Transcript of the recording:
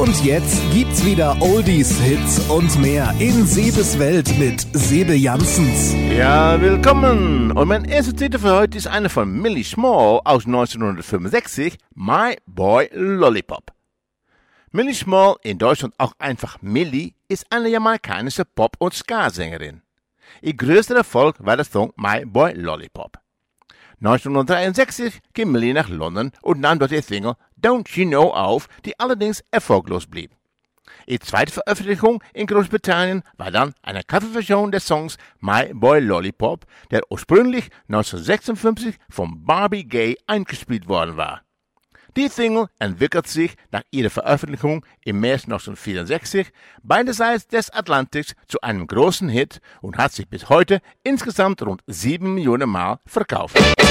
Und jetzt gibt's wieder Oldies, Hits und mehr in Sebes Welt mit Sebe Janssens. Ja, willkommen. Und mein erster Titel für heute ist eine von Millie Small aus 1965, My Boy Lollipop. Millie Small, in Deutschland auch einfach Millie, ist eine jamaikanische Pop- und Ska-Sängerin. Ihr größter Erfolg war der Song My Boy Lollipop. 1963 ging Millie nach London und nahm dort die Single Don't You Know auf, die allerdings erfolglos blieb. Ihre zweite Veröffentlichung in Großbritannien war dann eine Coverversion des Songs My Boy Lollipop, der ursprünglich 1956 von Barbie Gay eingespielt worden war. Die Single entwickelt sich nach ihrer Veröffentlichung im März 1964 beiderseits des Atlantiks zu einem großen Hit und hat sich bis heute insgesamt rund 7 Millionen Mal verkauft.